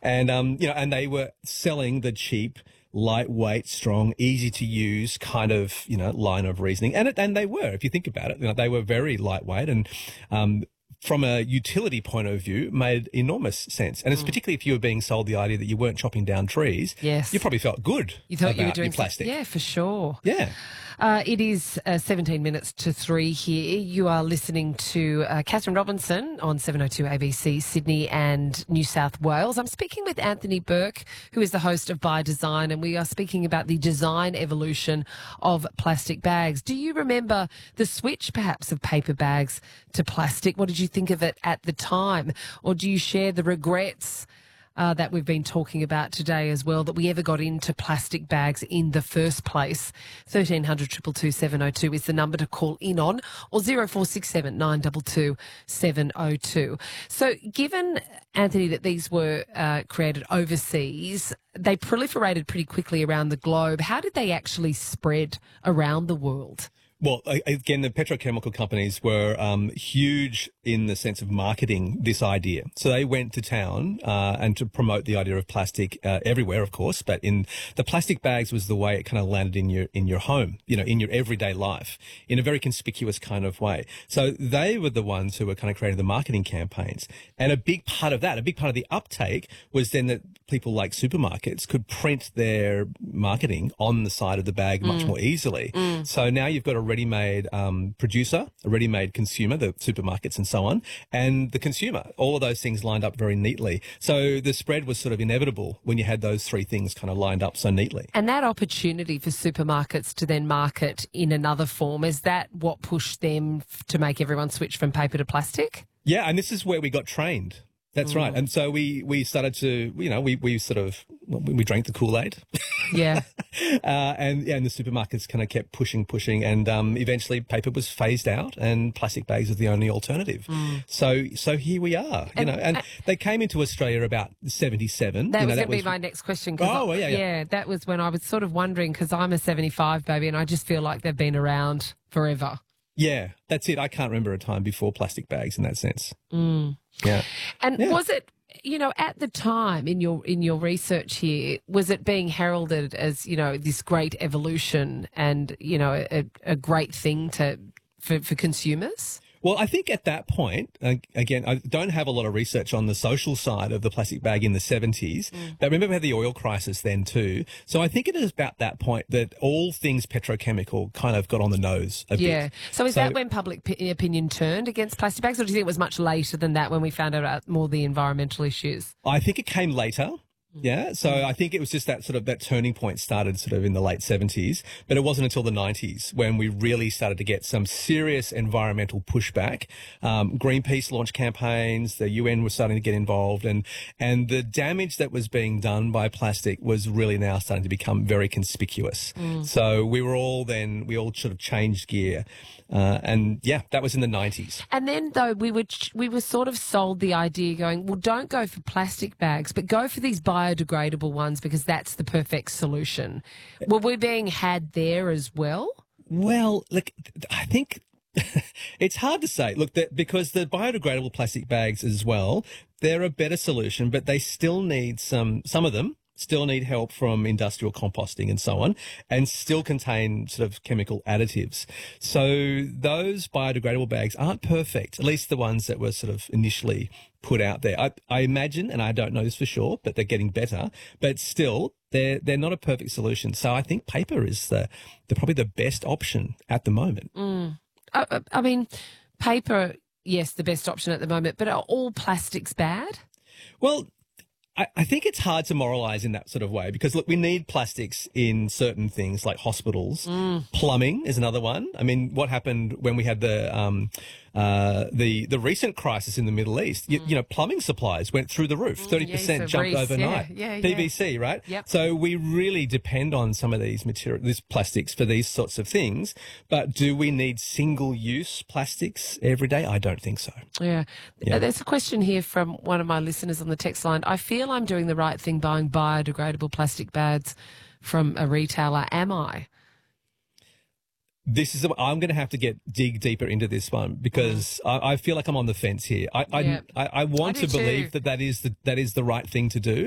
And, and they were selling the cheap, lightweight, strong, easy to use kind of, line of reasoning. And they were, if you think about it, they were very lightweight and, from a utility point of view, made enormous sense. And it's particularly if you were being sold the idea that you weren't chopping down trees. Yes. You probably felt good. You thought about you were doing your plastic. Yeah, for sure. Yeah. It is 17 minutes to 3 here. You are listening to Catherine Robinson on 702 ABC, Sydney and New South Wales. I'm speaking with Anthony Burke, who is the host of By Design, and we are speaking about the design evolution of plastic bags. Do you remember the switch, perhaps, of paper bags to plastic? What did you think of it at the time? Or do you share the regrets that we've been talking about today as well, that we ever got into plastic bags in the first place? 1300 222 702 is the number to call in on, or 0467 922 702. So given, Anthony, that these were created overseas, they proliferated pretty quickly around the globe. How did they actually spread around the world? Well, again, the petrochemical companies were huge in the sense of marketing this idea. So they went to town and to promote the idea of plastic everywhere, of course. But in the plastic bags was the way it kind of landed in your home, in your everyday life, in a very conspicuous kind of way. So they were the ones who were kind of creating the marketing campaigns. And a big part of the uptake was then that people like supermarkets could print their marketing on the side of the bag much more easily. So now you've got a ready-made producer, a ready-made consumer, the supermarkets and so on, and the consumer. All of those things lined up very neatly. So the spread was sort of inevitable when you had those three things kind of lined up so neatly. And that opportunity for supermarkets to then market in another form, is that what pushed them to make everyone switch from paper to plastic? Yeah, and this is where we got trained. That's right. And so we started to, we drank the Kool-Aid. Yeah. And the supermarkets kind of kept pushing. And eventually paper was phased out and plastic bags are the only alternative. So here we are, and they came into Australia about 77. That was going to be my next question. Yeah, that was when I was sort of wondering, because I'm a 75 baby and I just feel like they've been around forever. Yeah, that's it. I can't remember a time before plastic bags in that sense. Yeah. And was it, at the time in your research here, was it being heralded as, this great evolution and, a great thing for consumers? Well, I think at that point, again, I don't have a lot of research on the social side of the plastic bag in the 70s, but remember we had the oil crisis then too. So I think it is about that point that all things petrochemical kind of got on the nose a bit. So is that when public opinion turned against plastic bags, or do you think it was much later than that when we found out about more the environmental issues? I think it came later. Yeah, so I think it was just that turning point started sort of in the late 70s, but it wasn't until the 90s when we really started to get some serious environmental pushback. Greenpeace launched campaigns, the UN was starting to get involved, and the damage that was being done by plastic was really now starting to become very conspicuous. So we all sort of changed gear. That was in the 90s. And then, though, we were sort of sold the idea going, well, don't go for plastic bags, but go for these biodegradable ones because that's the perfect solution. Were we being had there as well? Well, look, I think it's hard to say. Look, because the biodegradable plastic bags as well, they're a better solution, but they still need some of them still need help from industrial composting and so on, and still contain sort of chemical additives. So those biodegradable bags aren't perfect, at least the ones that were sort of initially put out there. I imagine, and I don't know this for sure, but they're getting better, but still they're not a perfect solution. So I think paper is probably the best option at the moment. I mean, paper, yes, the best option at the moment, but are all plastics bad? Well, I think it's hard to moralise in that sort of way because, look, we need plastics in certain things like hospitals. Plumbing is another one. I mean, what happened when we had the recent crisis in the Middle East? Plumbing supplies went through the roof. 30% jumped overnight. PVC, right? Yep. So we really depend on some of these plastics for these sorts of things. But do we need single-use plastics every day? I don't think so. Yeah. There's a question here from one of my listeners on the text line. I feel I'm doing the right thing buying biodegradable plastic bags from a retailer. Am I? I'm going to have to dig deeper into this one because I feel like I'm on the fence here. I want to believe that is the right thing to do.